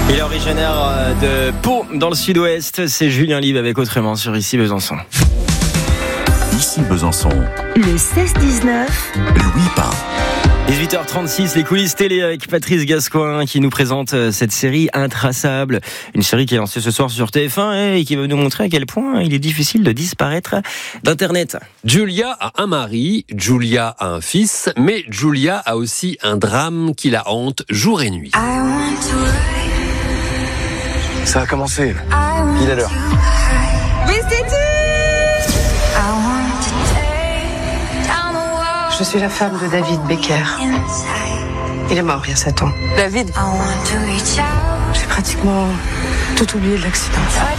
Il est originaire de Pau, dans le sud-ouest. C'est Julien Live avec Autrement sur Ici Besançon. Ici Besançon. Le 16-19. Louis Pain. 18h36, les coulisses télé avec Patrice Gascoin qui nous présente cette série Intraçable. Une série qui est lancée ce soir sur TF1 et qui va nous montrer à quel point il est difficile de disparaître d'Internet. Julia a un mari, Julia a un fils, mais Julia a aussi un drame qui la hante jour et nuit. Ça a commencé. Il est l'heure. Mais c'est tout. Je suis la femme de David Becker. Il est mort il y a 7 ans. David. J'ai pratiquement tout oublié de l'accident.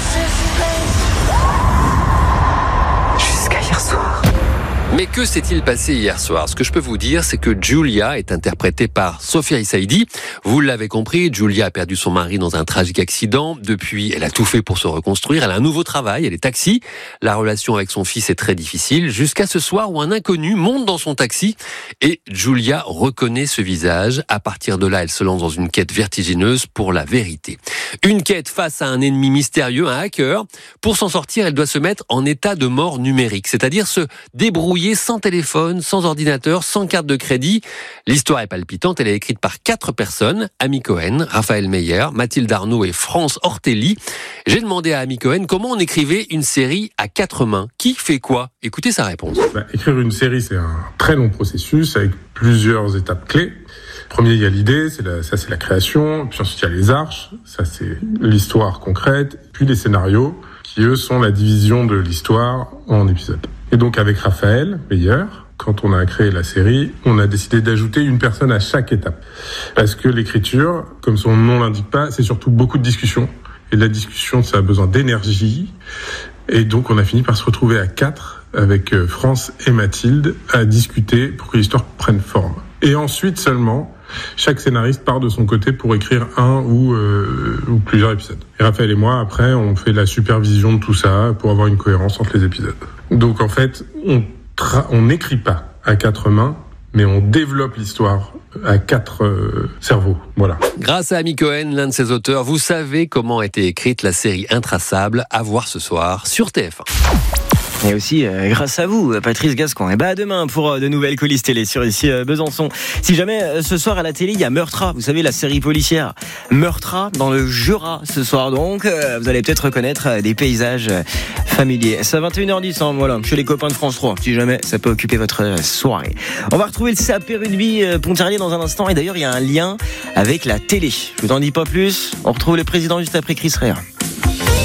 Jusqu'à hier soir. Mais que s'est-il passé hier soir ? Ce que je peux vous dire, c'est que Julia est interprétée par Sophia Issaidi. Vous l'avez compris, Julia a perdu son mari dans un tragique accident. Depuis, elle a tout fait pour se reconstruire. Elle a un nouveau travail, elle est taxi. La relation avec son fils est très difficile. Jusqu'à ce soir où un inconnu monte dans son taxi et Julia reconnaît ce visage. À partir de là, elle se lance dans une quête vertigineuse pour la vérité. Une quête face à un ennemi mystérieux, un hacker. Pour s'en sortir, elle doit se mettre en état de mort numérique, c'est-à-dire se débrouiller sans téléphone, sans ordinateur, sans carte de crédit. L'histoire est palpitante, elle est écrite par 4 personnes, Amy Cohen, Raphaël Meyer, Mathilde Arnaud et France Ortelli. J'ai demandé à Amy Cohen comment on écrivait une série à 4 mains. Qui fait quoi ? Écoutez sa réponse. Écrire une série, c'est un très long processus avec plusieurs étapes clés. Premier, il y a l'idée, c'est la création. Puis ensuite, il y a les arches. Ça, c'est l'histoire concrète. Puis les scénarios, qui eux sont la division de l'histoire en épisodes. Et donc, avec Raphaël Meyer, quand on a créé la série, on a décidé d'ajouter une personne à chaque étape. Parce que l'écriture, comme son nom l'indique pas, c'est surtout beaucoup de discussions. Et la discussion, ça a besoin d'énergie. Et donc, on a fini par se retrouver à 4 avec France et Mathilde à discuter pour que l'histoire prenne forme. Et ensuite seulement, chaque scénariste part de son côté pour écrire un ou plusieurs épisodes. Et Raphaël et moi, après, on fait la supervision de tout ça pour avoir une cohérence entre les épisodes. Donc en fait, on n'écrit pas à 4 mains, mais on développe l'histoire à 4 cerveaux. Voilà. Grâce à Amy Cohen, l'un de ses auteurs, vous savez comment a été écrite la série Intraçable, à voir ce soir sur TF1. Et aussi grâce à vous, Patrice Gascoin. Et à demain pour de nouvelles coulisses télé sur Ici Besançon. Si jamais ce soir à la télé il y a Meurtra, vous savez la série policière Meurtra dans le Jura ce soir donc, vous allez peut-être reconnaître des paysages familiers. C'est à 21h10 voilà, chez les copains de France 3, si jamais ça peut occuper votre soirée. On va retrouver le CAP Rugby Pontarlier dans un instant et d'ailleurs il y a un lien avec la télé. Je vous en dis pas plus, on retrouve le président juste après Chris Rea.